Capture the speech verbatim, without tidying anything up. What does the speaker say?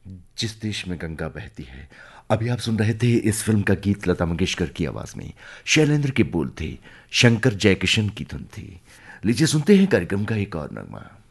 जिस देश में गंगा बहती है। अभी आप सुन रहे थे इस फिल्म का गीत लता मंगेशकर की आवाज में। शैलेंद्र के बोल थे, शंकर जयकिशन की धुन थी। लीजिए सुनते हैं कार्यक्रम का एक और नगमा।